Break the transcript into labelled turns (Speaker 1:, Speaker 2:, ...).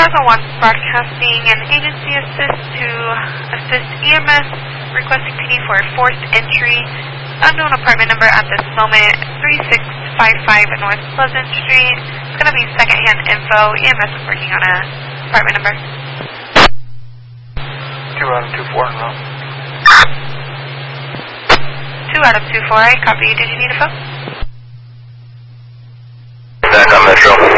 Speaker 1: 2001 broadcasting an agency assist to assist EMS requesting PD for fourth entry. Unknown apartment number at this moment, 3655 North Pleasant Street. It's going to be secondhand info. EMS is working on a apartment number.
Speaker 2: 2 out of 24, no.
Speaker 1: 2 out of 24, I copy. Did you need a phone?
Speaker 2: Back on Metro.